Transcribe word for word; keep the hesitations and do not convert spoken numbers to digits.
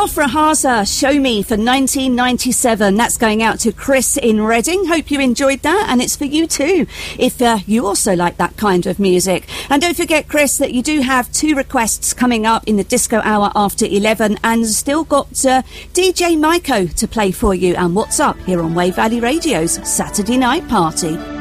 Afra Haza, Show Me for nineteen ninety-seven. That's going out to Chris in Reading. Hope you enjoyed that, and it's for you too, if uh, you also like that kind of music. And don't forget, Chris, that you do have two requests coming up in the disco hour after eleven, and still got uh, D J Maiko to play for you. And what's up here on Wave Valley Radio's Saturday Night Party.